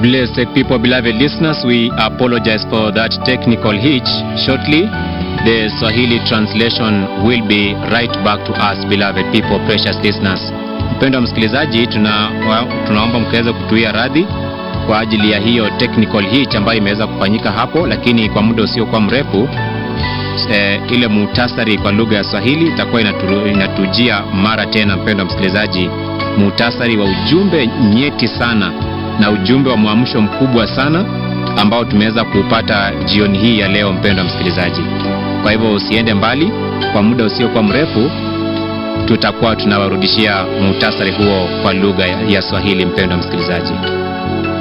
Blessed people, beloved listeners, we apologize for that technical hitch. Shortly, the Swahili translation will be right back to us, beloved people, precious listeners. Mpendwa msikilizaji, tunaomba mkaweza kutuia radhi kwa ajili ya hiyo technical hitch ambayo imeweza kufanyika hapo, lakini kwa muda usio kwa mrefu ile muhtasari kwa lugha ya Swahili itakuwa inatujia mara tena. Mpendwa msikilizaji, muhtasari wa ujumbe nyeti sana na ujumbe wa mwamsho mkubwa sana ambao tumeweza kupata jioni hii ya leo, mpendwa msikilizaji. Kwa hivyo usiende mbali, kwa muda usio kwa mrefu tutakuwa tunawarudishia muhtasari huo kwa lugha ya Swahili, mpendwa msikilizaji.